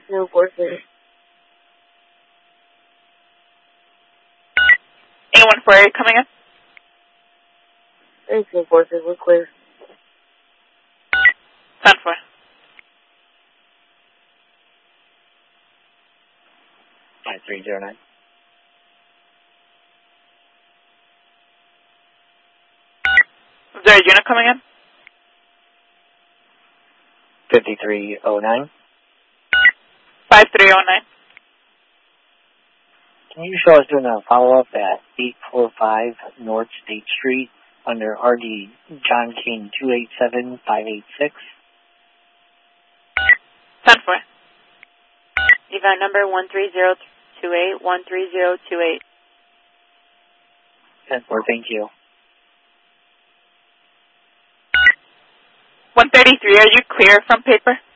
enforcement. A14 coming in. Thanks, enforcement. We're clear. 10-4. 5309. Is there a unit coming in? 5309. 5309. Can you show us doing a follow-up at 845 North State Street under RD John King 287586? 10-4. Event number 13028, 13028. 10-4, thank you. 133, are you clear from paper?